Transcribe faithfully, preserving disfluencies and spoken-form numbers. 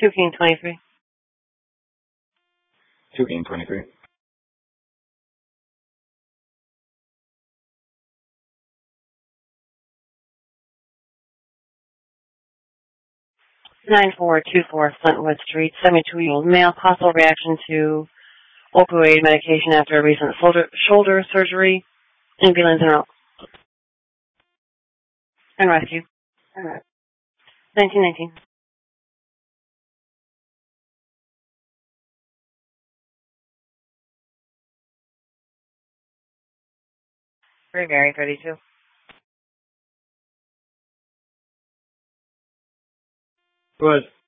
Two King twenty-three. Two King twenty-three. Nine four two four Flintwood Street, seventy-two-year-old male, possible reaction to opioid medication after a recent shoulder, shoulder surgery. Ambulance and out. And rescue. nineteen nineteen. Three Mary thirty-two. Go ahead.